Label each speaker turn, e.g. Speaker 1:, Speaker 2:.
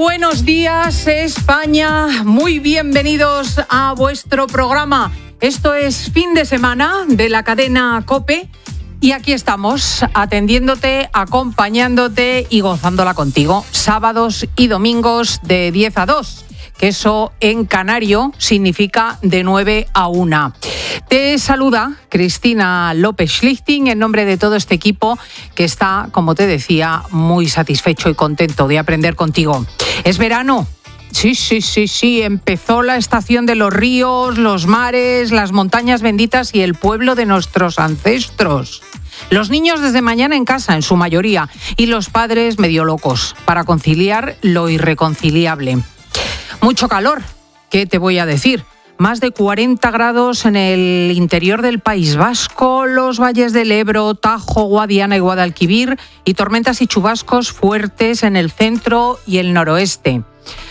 Speaker 1: Buenos días, España. Muy bienvenidos a vuestro programa. Esto es Fin de Semana de la cadena COPE y aquí estamos atendiéndote, acompañándote y gozándola contigo. Sábados y domingos de 10 a 2, que eso en canario significa de 9 a 1. Te saluda Cristina López Schlichting en nombre de todo este equipo que está, como te decía, muy satisfecho y contento de aprender contigo. ¿Es verano? Sí, empezó la estación de los ríos, los mares, las montañas benditas y el pueblo de nuestros ancestros. Los niños desde mañana en casa, en su mayoría, y los padres medio locos, para conciliar lo irreconciliable. Mucho calor, ¿qué te voy a decir? Más de 40 grados en el interior del País Vasco, los valles del Ebro, Tajo, Guadiana y Guadalquivir, y tormentas y chubascos fuertes en el centro y el noroeste.